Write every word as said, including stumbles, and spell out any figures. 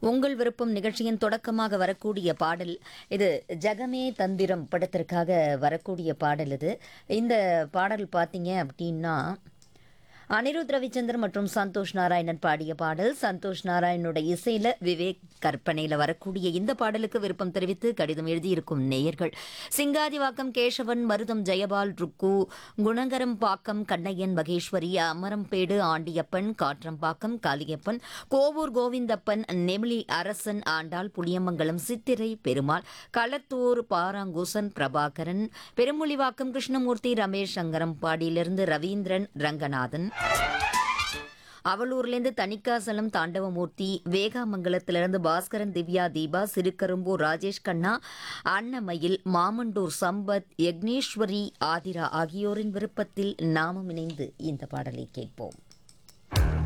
உங்கள் விருப்பம் நிகழ்ச்சியின் தொடக்கமாக வரக்கூடிய பாடல் இது ஜெகமே தந்திரம் படத்திற்காக வரக்கூடிய பாடல் இது. இந்த பாடல் பார்த்தீங்க அப்படின்னா அனிருத் ரவிச்சந்தர் மற்றும் சந்தோஷ் நாராயணன் பாடிய பாடல். சந்தோஷ் நாராயணனோட இசையில விவேக் கற்பனையில் வரக்கூடிய இந்த பாடலுக்கு விருப்பம் தெரிவித்து கடிதம் எழுதியிருக்கும் நேயர்கள் சிங்காதிவாக்கம் கேசவன், மருதம் ஜெயபால், ருக்கு, குணகரம் பாக்கம் கண்ணையன், மகேஸ்வரி, அமரம்பேடு ஆண்டியப்பன், காற்றம்பாக்கம் காளியப்பன், கோவூர் கோவிந்தப்பன், நெமிலி அரசன், ஆண்டாள், புளியமங்கலம் சித்திரை பெருமாள், களத்தூர் பாராங்குசன், பிரபாகரன், பெருமொழிவாக்கம் கிருஷ்ணமூர்த்தி, ரமேஷ், சங்கரம்பாடியிலிருந்து ரவீந்திரன், ரங்கநாதன், அவலூர்லேருந்து தணிக்காசலம் தாண்டவமூர்த்தி, வேகாமங்கலத்திலிருந்து பாஸ்கரன், திவ்யா, தீபா, சிறுகரும்பூர் ராஜேஷ் கண்ணா, அன்னமயில், மாமண்டூர் சம்பத், யக்னேஸ்வரி, ஆதிரா ஆகியோரின் விருப்பத்தில் நாமும் இணைந்து இந்த பாடலை கேட்போம்.